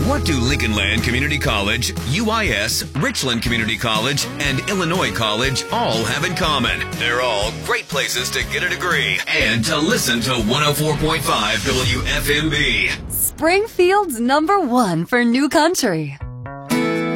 What do Lincoln Land Community College, UIS, Richland Community College, and Illinois College all have in common? They're all great places to get a degree and to listen to 104.5 WFMB. Springfield's #1 for new country.